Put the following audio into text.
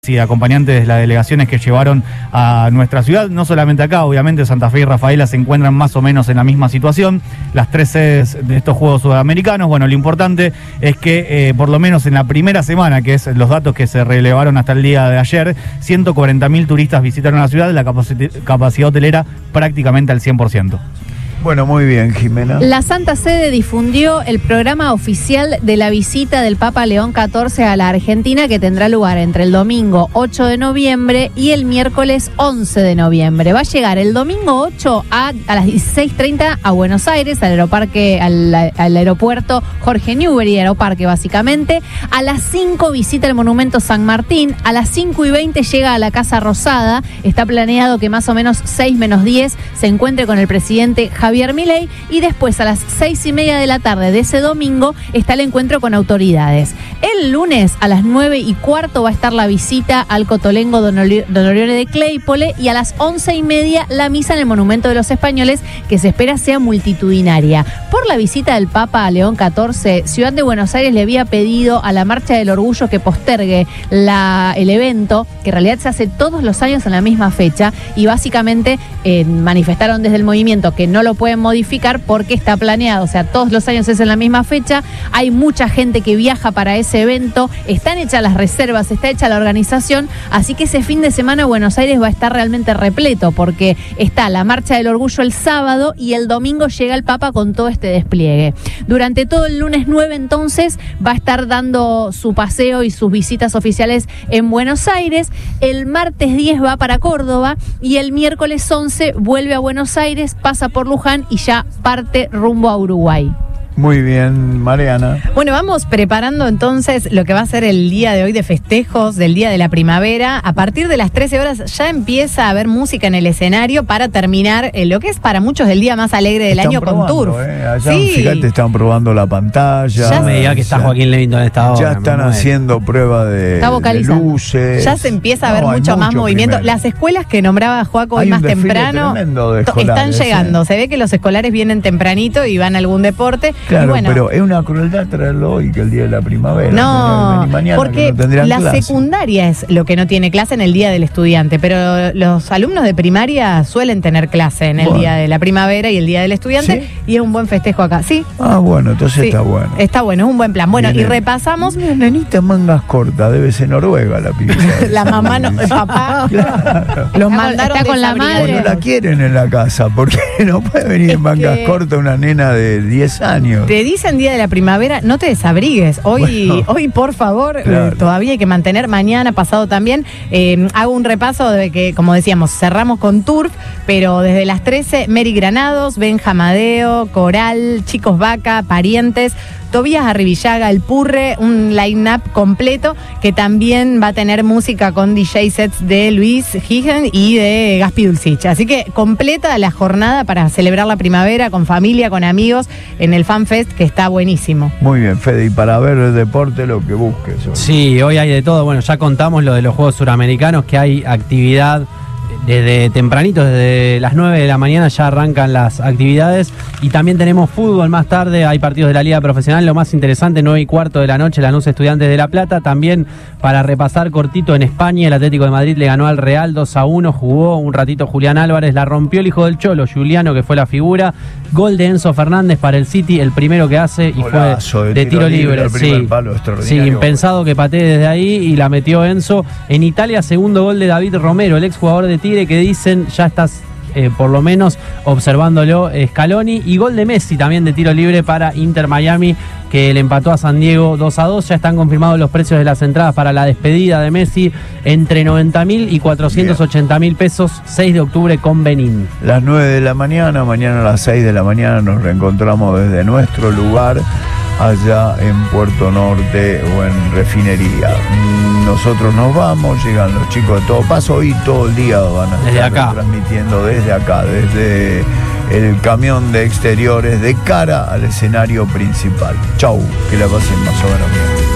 y acompañantes de las delegaciones que llevaron a nuestra ciudad, no solamente acá, obviamente Santa Fe y Rafaela se encuentran más o menos en la misma situación, las 3 sedes de estos Juegos Sudamericanos. Bueno, lo importante es que por lo menos en la primera semana, que es los datos que se relevaron hasta el día de ayer, 140.000 turistas visitaron la ciudad, la capacidad hotelera prácticamente al 100%. Bueno, muy bien, Jimena. La Santa Sede difundió el programa oficial de la visita del Papa León XIV a la Argentina, que tendrá lugar entre el domingo 8 de noviembre y el miércoles 11 de noviembre. Va a llegar el domingo 8 a las 16:30 a Buenos Aires, al aeropuerto Jorge Newbery, aeroparque básicamente. A las 5 visita el Monumento San Martín. A las 5:20 llega a la Casa Rosada. Está planeado que más o menos 6 menos 10 se encuentre con el presidente Javier Milei, y después a las 6:30 de la tarde de ese domingo está el encuentro con autoridades. El lunes a las 9:15 va a estar la visita al Cotolengo Don Orione de Claypole, y a las 11:30 la misa en el Monumento de los Españoles, que se espera sea multitudinaria. Por la visita del Papa a León XIV, Ciudad de Buenos Aires le había pedido a la Marcha del Orgullo que postergue el evento, que en realidad se hace todos los años en la misma fecha, y básicamente manifestaron desde el movimiento que no lo pueden modificar porque está planeado, o sea, todos los años es en la misma fecha, hay mucha gente que viaja para ese evento, están hechas las reservas, está hecha la organización, así que ese fin de semana Buenos Aires va a estar realmente repleto, porque está la Marcha del Orgullo el sábado y el domingo llega el Papa con todo este despliegue. Durante todo el lunes 9 entonces va a estar dando su paseo y sus visitas oficiales en Buenos Aires, el martes 10 va para Córdoba y el miércoles 11 vuelve a Buenos Aires, pasa por Luján y ya parte rumbo a Uruguay. Muy bien, Mariana. Bueno, vamos preparando entonces lo que va a ser el día de hoy de festejos del Día de la Primavera. A partir de las 13 horas ya empieza a haber música en el escenario para terminar lo que es para muchos el día más alegre del año con Turf. Allá, sí. Fíjate, están probando la pantalla. Ya me diga que está Joaquín Levington en esta hora. Ya están haciendo prueba de luces. Ya se empieza a ver mucho más movimiento. Primero. Las escuelas que nombraba Joaco hoy más temprano están llegando. Se ve que los escolares vienen tempranito y van a algún deporte. Claro, bueno, pero es una crueldad traerlo hoy, que el día de la primavera. No, mañana, porque la clase. secundaria es lo que no tiene clase en el día del estudiante, pero los alumnos de primaria suelen tener clase en el día de la primavera y el día del estudiante, ¿sí? Y es un buen festejo acá, ¿sí? Ah, bueno, entonces sí, está bueno. Está bueno, es un buen plan. Bueno, Viene, y repasamos. Una nenita mangas cortas, debe ser Noruega la piba. La mamá, no, el papá. Claro. Los mandaron está con la madre. O no la quieren en la casa, porque no puede venir en mangas cortas una nena de 10 años. Te dicen día de la primavera, no te desabrigues. Hoy, por favor, claro. Todavía hay que mantener, mañana, pasado también. Hago un repaso de que, como decíamos, cerramos con Turf, pero desde las 13, Mary Granados, Benja Amadeo, Coral, Chicos Vaca, Parientes, Tobías Arribillaga, El Purre, un line-up completo que también va a tener música con DJ sets de Luis Higen y de Gaspi Dulcich. Así que completa la jornada para celebrar la primavera con familia, con amigos, en el Fan Fest, que está buenísimo. Muy bien, Fede, y para ver el deporte lo que busques. Hoy. Sí, hoy hay de todo. Bueno, ya contamos lo de los Juegos Suramericanos, que hay actividad desde tempranito, desde las 9 de la mañana ya arrancan las actividades, y también tenemos fútbol más tarde, hay partidos de la Liga Profesional, lo más interesante, 9:15 de la noche, Lanús Estudiantes de La Plata. También para repasar cortito, en España el Atlético de Madrid le ganó al Real 2-1, jugó un ratito Julián Álvarez, la rompió el hijo del Cholo, Juliano, que fue la figura, gol de Enzo Fernández para el City, el primero que hace, y golazo, fue de tiro libre, sí, palo, sí, impensado que patee desde ahí, y la metió Enzo. En Italia, segundo gol de David Romero, el exjugador de Tigre, que dicen ya estás por lo menos observándolo Scaloni, y gol de Messi también de tiro libre para Inter Miami, que le empató a San Diego 2-2. Ya están confirmados los precios de las entradas para la despedida de Messi, entre 90.000 y 480.000 pesos, 6 de octubre con Benín. Las 9 de la mañana, mañana a las 6 de la mañana nos reencontramos desde nuestro lugar allá en Puerto Norte o en Refinería. Nosotros nos vamos, llegan los chicos de Todo Paso, hoy todo el día van a estar transmitiendo desde acá, desde el camión de exteriores de cara al escenario principal. Chau, que la pasen más o menos bien.